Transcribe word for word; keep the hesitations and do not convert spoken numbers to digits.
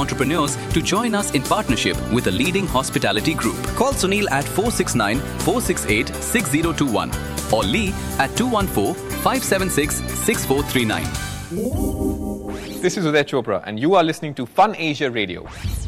entrepreneurs to join us in partnership with a leading hospitality group. Call Sunil at four six nine, four six eight, six zero two one or Lee at two one four, five seven six, six four three nine. This is Uday Chopra and you are listening to Fun Asia Radio.